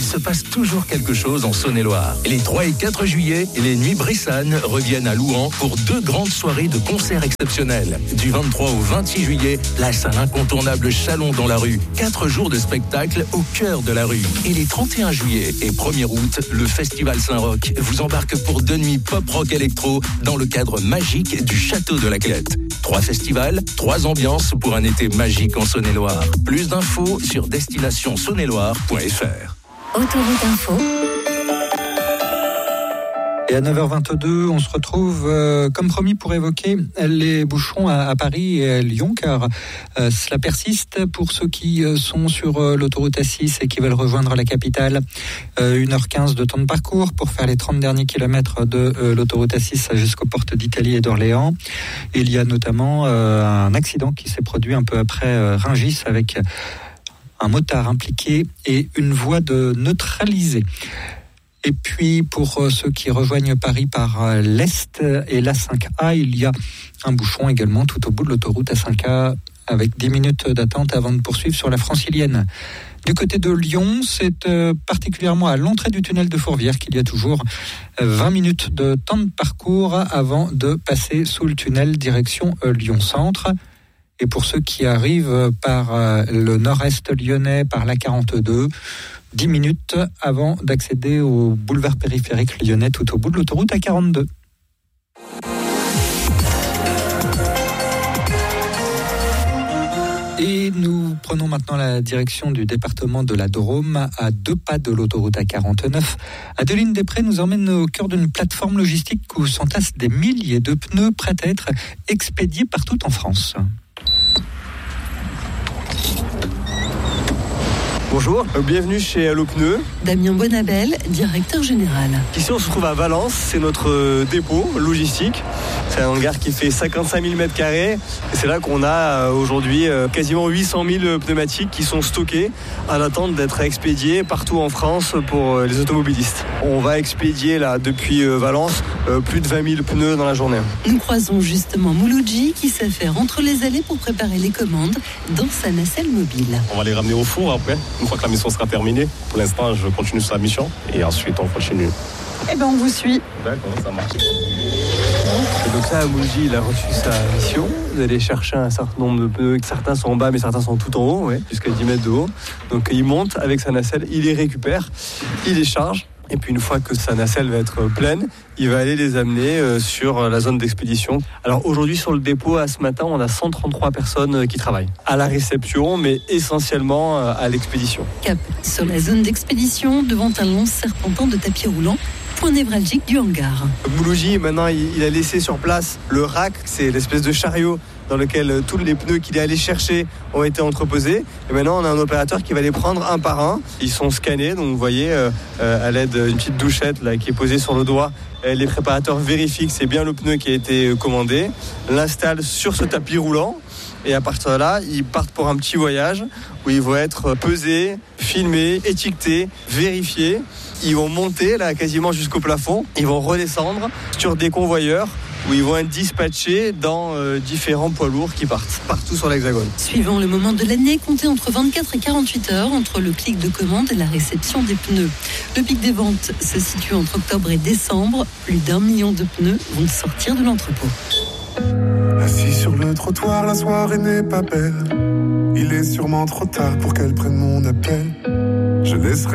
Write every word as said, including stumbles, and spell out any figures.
se passe toujours quelque chose en Saône-et-Loire. Les trois et quatre juillet, les Nuits Brissanes reviennent à Louhans pour deux grandes soirées de concerts exceptionnels. Du vingt-trois au vingt-six juillet, la salle incontournable Chalon dans la rue. Quatre jours de spectacle au cœur de la rue. Et les trente et un juillet et premier août, le Festival Saint-Roch vous embarque pour deux nuits pop-rock électro dans le cadre magique du Château de la Clette. Trois festivals, trois ambiances pour un été magique en Saône-et-Loire. Plus d'infos sur destination saône et loire point f r. Autoroute Info. Et à neuf heures vingt-deux, on se retrouve euh, comme promis pour évoquer les bouchons à, à Paris et à Lyon, car euh, cela persiste pour ceux qui euh, sont sur euh, l'autoroute A six et qui veulent rejoindre la capitale. Euh, une heure quinze de temps de parcours pour faire les trente derniers kilomètres de euh, l'autoroute A six jusqu'aux portes d'Italie et d'Orléans. Il y a notamment euh, un accident qui s'est produit un peu après euh, Rungis avec un motard impliqué et une voie de neutralisée. Et puis, pour ceux qui rejoignent Paris par l'Est et l'A cinq A, il y a un bouchon également tout au bout de l'autoroute A cinq A avec dix minutes d'attente avant de poursuivre sur la Francilienne. Du côté de Lyon, c'est particulièrement à l'entrée du tunnel de Fourvière qu'il y a toujours vingt minutes de temps de parcours avant de passer sous le tunnel direction Lyon-Centre. Et pour ceux qui arrivent par le nord-est lyonnais, par l'A quarante-deux, dix minutes avant d'accéder au boulevard périphérique lyonnais tout au bout de l'autoroute A quarante-deux. Et nous prenons maintenant la direction du département de la Drôme, à deux pas de l'autoroute A quarante-neuf. Adeline Després nous emmène au cœur d'une plateforme logistique où s'entassent des milliers de pneus prêts à être expédiés partout en France. Bonjour, bienvenue chez Allo Pneus. Damien Bonabel, directeur général. Ici on se trouve à Valence, c'est notre dépôt logistique. C'est un hangar qui fait cinquante-cinq mille mètres carrés et c'est là qu'on a aujourd'hui quasiment huit cent mille pneumatiques qui sont stockés en attente d'être expédiés partout en France pour les automobilistes. On va expédier là depuis Valence plus de vingt mille pneus dans la journée. Nous croisons justement Mouloudji qui s'affaire entre les allées pour préparer les commandes dans sa nacelle mobile. On va les ramener au four après. Une fois que la mission sera terminée, pour l'instant, je continue sur la mission et ensuite on continue. Eh bien, on vous suit. D'accord, ça marche. Et donc ça, Mouloudji, il a reçu sa mission. Vous allez chercher un certain nombre de pneus. Certains sont en bas, mais certains sont tout en haut, ouais, jusqu'à dix mètres de haut. Donc il monte avec sa nacelle, il les récupère, il les charge. Et puis une fois que sa nacelle va être pleine, il va aller les amener sur la zone d'expédition. Alors aujourd'hui sur le dépôt, à ce matin, on a cent trente-trois personnes qui travaillent à la réception, mais essentiellement à l'expédition. Cap sur la zone d'expédition, devant un long serpentin de tapis roulant, point névralgique du hangar. Mouloudji, maintenant, il a laissé sur place le rack, c'est l'espèce de chariot dans lequel tous les pneus qu'il est allé chercher ont été entreposés. Et maintenant, on a un opérateur qui va les prendre un par un. Ils sont scannés, donc vous voyez, euh, à l'aide d'une petite douchette là, qui est posée sur le doigt, les préparateurs vérifient que c'est bien le pneu qui a été commandé, l'installent sur ce tapis roulant. Et à partir de là, ils partent pour un petit voyage où ils vont être pesés, filmés, étiquetés, vérifiés. Ils vont monter là quasiment jusqu'au plafond. Ils vont redescendre sur des convoyeurs où ils vont être dispatchés dans euh, différents poids lourds qui partent partout sur l'Hexagone. Suivant le moment de l'année, comptez entre vingt-quatre et quarante-huit heures entre le clic de commande et la réception des pneus. Le pic des ventes se situe entre octobre et décembre. Plus d'un million de pneus vont sortir de l'entrepôt. Assis sur le trottoir, la soirée n'est pas belle. Il est sûrement trop tard pour qu'elle prenne mon appel. Je laisserai